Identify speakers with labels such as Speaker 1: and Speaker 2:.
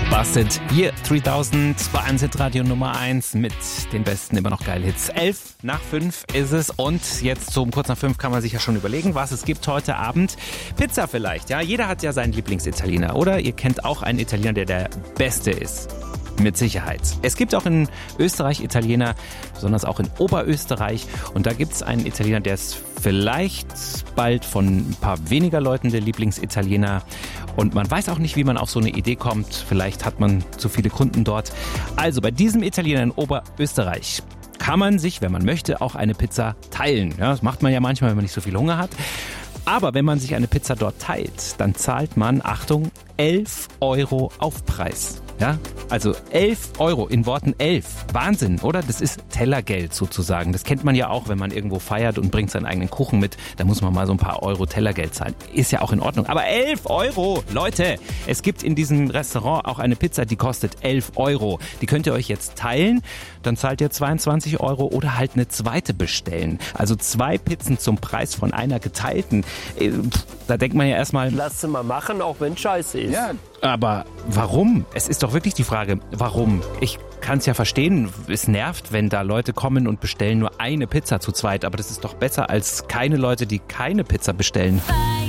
Speaker 1: Busted, Year 3000 bei 1 Hit Radio Nummer 1 mit den besten immer noch geilen Hits. 11 nach 5 ist es und jetzt so um kurz nach 5 kann man sich ja schon überlegen, was es gibt heute Abend. Pizza vielleicht, ja. Jeder hat ja seinen Lieblingsitaliener, oder? Ihr kennt auch einen Italiener, der Beste ist. Mit Sicherheit. Es gibt auch in Österreich Italiener, besonders auch in Oberösterreich. Und da gibt es einen Italiener, der ist vielleicht bald von ein paar weniger Leuten der Lieblingsitaliener. Und man weiß auch nicht, wie man auf so eine Idee kommt. Vielleicht hat man zu viele Kunden dort. Also bei diesem Italiener in Oberösterreich kann man sich, wenn man möchte, auch eine Pizza teilen. Ja, das macht man ja manchmal, wenn man nicht so viel Hunger hat. Aber wenn man sich eine Pizza dort teilt, dann zahlt man, Achtung, 11 € Aufpreis. Ja, also 11 € in Worten 11. Wahnsinn, oder? Das ist Tellergeld sozusagen. Das kennt man ja auch, wenn man irgendwo feiert und bringt seinen eigenen Kuchen mit. Da muss man mal so ein paar Euro Tellergeld zahlen. Ist ja auch in Ordnung. Aber 11 €! Leute, es gibt in diesem Restaurant auch eine Pizza, die kostet 11 €. Die könnt ihr euch jetzt teilen. Dann zahlt ihr 22 € oder halt eine zweite bestellen. Also 2 Pizzen zum Preis von einer geteilten. Da denkt man ja erstmal...
Speaker 2: Lass sie mal machen, auch wenn scheiße ist.
Speaker 1: Ja, aber warum? Es ist doch wirklich die Frage, warum? Ich kann es ja verstehen, es nervt, wenn da Leute kommen und bestellen nur eine Pizza zu zweit, aber das ist doch besser als keine Leute, die keine Pizza bestellen.